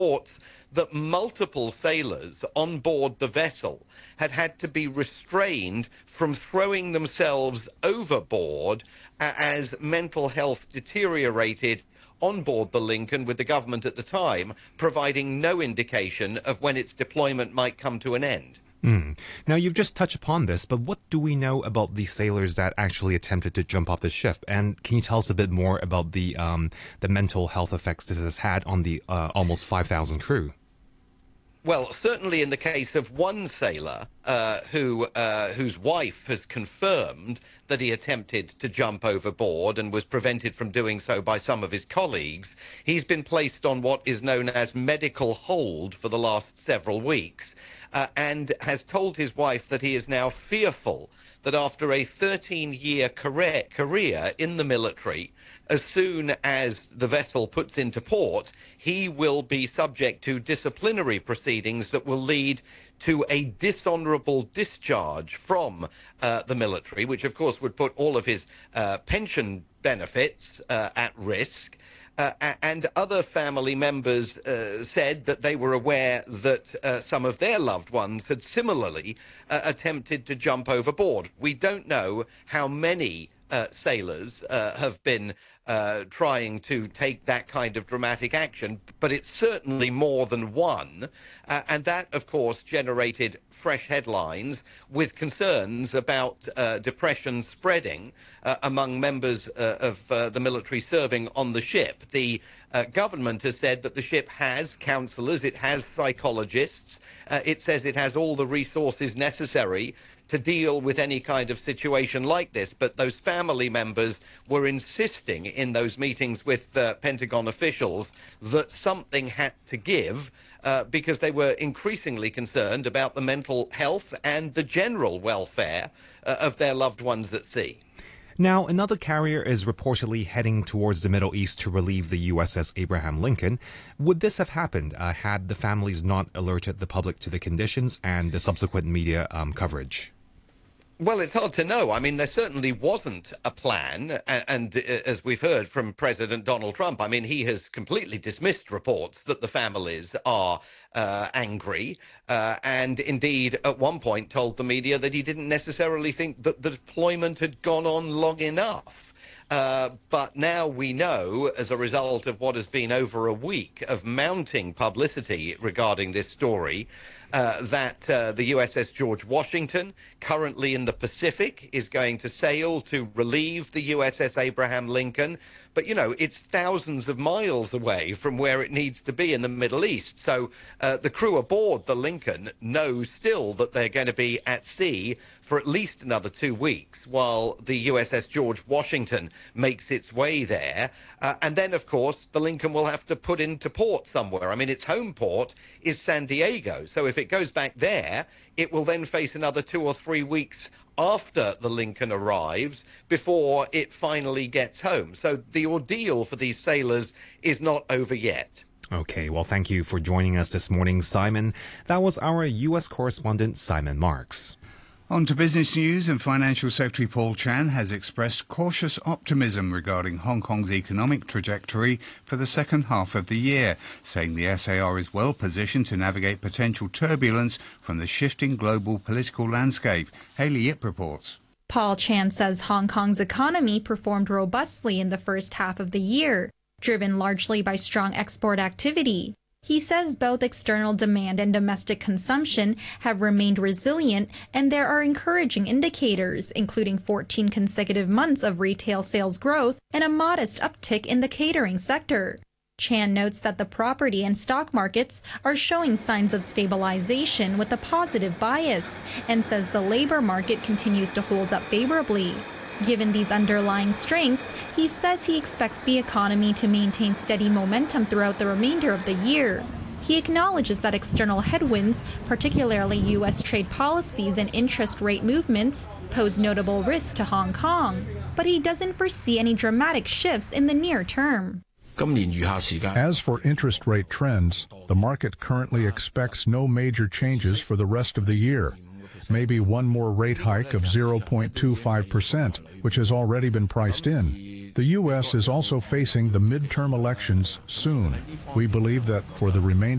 reports that multiple sailors on board the vessel had to be restrained from throwing themselves overboard as mental health deteriorated on board the Lincoln, with the government at the time providing no indication of when its deployment might come to an end. Now, you've just touched upon this, but what do we know about the sailors that actually attempted to jump off the ship? And can you tell us a bit more about the mental health effects this has had on the almost 5,000 crew? Well, certainly in the case of one sailor whose wife has confirmed that he attempted to jump overboard and was prevented from doing so by some of his colleagues, he's been placed on what is known as medical hold for the last several weeks, and has told his wife that he is now fearful that after a 13-year career in the military, as soon as the vessel puts into port, he will be subject to disciplinary proceedings that will lead to a dishonourable discharge from the military, which of course would put all of his pension benefits at risk. And other family members said that they were aware that some of their loved ones had similarly attempted to jump overboard. We don't know how many sailors have been trying to take that kind of dramatic action, but it's certainly more than one. And that, of course, generated fresh headlines with concerns about depression spreading among members of the military serving on the ship. The government has said that the ship has counsellors, it has psychologists, it says it has all the resources necessary to deal with any kind of situation like this. But those family members were insisting in those meetings with Pentagon officials that something had to give, because they were increasingly concerned about the mental health and the general welfare of their loved ones at sea. Now, another carrier is reportedly heading towards the Middle East to relieve the USS Abraham Lincoln. Would this have happened had the families not alerted the public to the conditions and the subsequent media coverage? Well, it's hard to know. I mean, there certainly wasn't a plan. And as we've heard from President Donald Trump, I mean, he has completely dismissed reports that the families are angry, and indeed at one point told the media that he didn't necessarily think that the deployment had gone on long enough. But now we know, as a result of what has been over a week of mounting publicity regarding this story, that the USS George Washington, currently in the Pacific, is going to sail to relieve the USS Abraham Lincoln. But, you know, it's thousands of miles away from where it needs to be in the Middle East. So the crew aboard the Lincoln know still that they're going to be at sea for at least another 2 weeks while the USS George Washington makes its way there. And then, of course, the Lincoln will have to put into port somewhere. I mean, its home port is San Diego. So if it goes back there, it will then face another 2 or 3 weeks after the Lincoln arrives before it finally gets home. So the ordeal for these sailors is not over yet. Okay, well, thank you for joining us this morning, Simon. That was our U.S. correspondent, Simon Marks. On to business news, and Financial Secretary Paul Chan has expressed cautious optimism regarding Hong Kong's economic trajectory for the second half of the year, saying the SAR is well positioned to navigate potential turbulence from the shifting global political landscape. Hayley Yip reports. Paul Chan says Hong Kong's economy performed robustly in the first half of the year, driven largely by strong export activity. He says both external demand and domestic consumption have remained resilient, and there are encouraging indicators, including 14 consecutive months of retail sales growth and a modest uptick in the catering sector. Chan notes that the property and stock markets are showing signs of stabilization with a positive bias, and says the labor market continues to hold up favorably. Given these underlying strengths, he says he expects the economy to maintain steady momentum throughout the remainder of the year. He acknowledges that external headwinds, particularly U.S. trade policies and interest rate movements, pose notable risks to Hong Kong, but he doesn't foresee any dramatic shifts in the near term. As for interest rate trends, the market currently expects no major changes for the rest of the year. Maybe one more rate hike of 0.25%, which has already been priced in. The U.S. is also facing the midterm elections soon. We believe that for the remainder